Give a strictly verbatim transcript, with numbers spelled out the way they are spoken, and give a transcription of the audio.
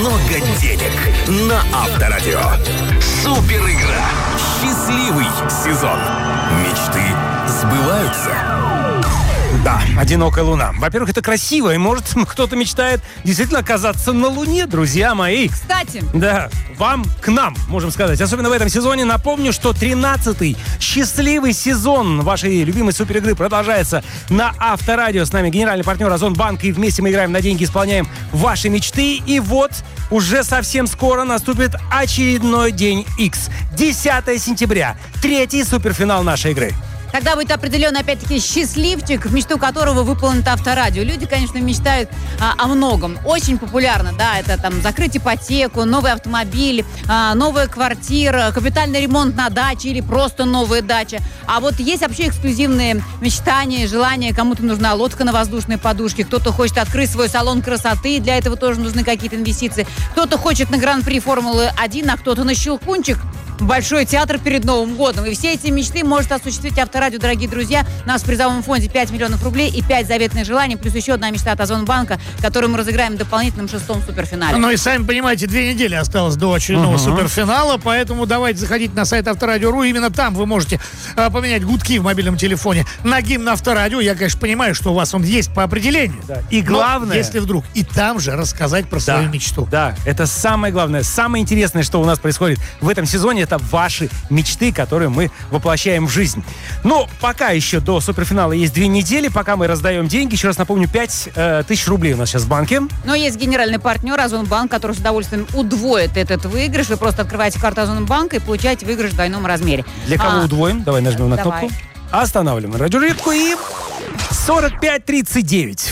много денег на Авторадио. Супер игра. Счастливый сезон. Мечты сбываются. Да, «Одинокая луна». Во-первых, это красиво, и, может, кто-то мечтает действительно оказаться на Луне, друзья мои. Кстати. Да, вам, к нам, можем сказать. Особенно в этом сезоне. Напомню, что тринадцатый счастливый сезон вашей любимой суперигры продолжается на Авторадио. С нами генеральный партнер Озонбанк, и вместе мы играем на деньги, исполняем ваши мечты. И вот уже совсем скоро наступит очередной день X. десятое сентября. Третий суперфинал нашей игры. Тогда будет определен, опять-таки, счастливчик, в мечту которого выполнит Авторадио. Люди, конечно, мечтают а, о многом. Очень популярно, да, это там закрыть ипотеку, новый автомобиль, а, новая квартира, капитальный ремонт на даче или просто новая дача. А вот есть вообще эксклюзивные мечтания, желания. Кому-то нужна лодка на воздушной подушке, кто-то хочет открыть свой салон красоты, для этого тоже нужны какие-то инвестиции. Кто-то хочет на Гран-при Формулы один, а кто-то на Щелкунчик. Большой театр перед Новым годом. И все эти мечты может осуществить Авторадио, дорогие друзья. У нас в призовом фонде пять миллионов рублей и пять заветных желаний, плюс еще одна мечта от Озонбанка, которую мы разыграем в дополнительном шестом суперфинале. Ну и сами понимаете, две недели осталось до очередного uh-huh. суперфинала, поэтому давайте заходите на сайт Авторадио.ру. Именно там вы можете а, поменять гудки в мобильном телефоне на гимн Авторадио. Я, конечно, понимаю, что у вас он есть по определению. Да. И главное... Но если вдруг и там же рассказать про да, свою мечту. Да, это самое главное. Самое интересное, что у нас происходит в этом сезоне, это ваши мечты, которые мы воплощаем в жизнь. Но пока еще до суперфинала есть две недели, пока мы раздаем деньги. Еще раз напомню, пять э, тысяч рублей у нас сейчас в банке. Но есть генеральный партнер Озонбанк, который с удовольствием удвоит этот выигрыш. Вы просто открываете карту Озонбанка и получаете выигрыш в двойном размере. Для кого а, удвоим? Давай нажмем на давай. кнопку. Останавливаем радиорулетку и сорок пять тридцать девять.